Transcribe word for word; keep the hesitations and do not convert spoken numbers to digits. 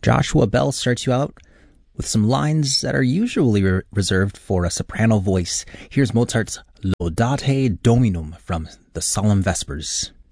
Joshua Bell starts you out with some lines that are usually re- reserved for a soprano voice. Here's Mozart's Laudate Dominum from the Solemn Vespers.